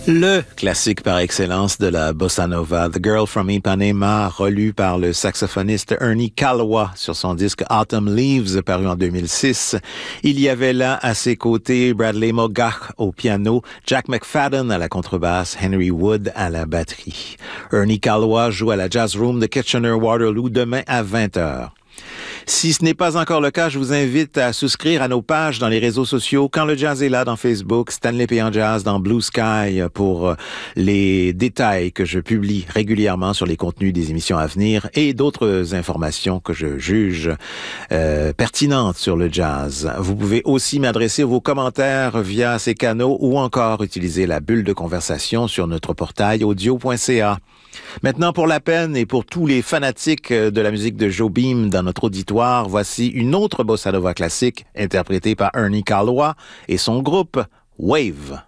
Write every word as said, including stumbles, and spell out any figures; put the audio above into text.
Le classique par excellence de la bossa nova, The Girl from Ipanema, relu par le saxophoniste Ernie Kalowa sur son disque Autumn Leaves, paru en deux mille six. Il y avait là à ses côtés Bradley Mogach au piano, Jack McFadden à la contrebasse, Henry Wood à la batterie. Ernie Kalowa joue à la Jazz Room de Kitchener-Waterloo demain à vingt heures. Si ce n'est pas encore le cas, je vous invite à souscrire à nos pages dans les réseaux sociaux. Quand le jazz est là dans Facebook, Stanley Payan Jazz dans Blue Sky pour les détails que je publie régulièrement sur les contenus des émissions à venir et d'autres informations que je juge euh, pertinentes sur le jazz. Vous pouvez aussi m'adresser vos commentaires via ces canaux ou encore utiliser la bulle de conversation sur notre portail audio point c a. Maintenant, pour la peine et pour tous les fanatiques de la musique de Jobim dans notre auditoire, voici une autre bossa nova classique interprétée par Ernie Kalowa et son groupe Wave.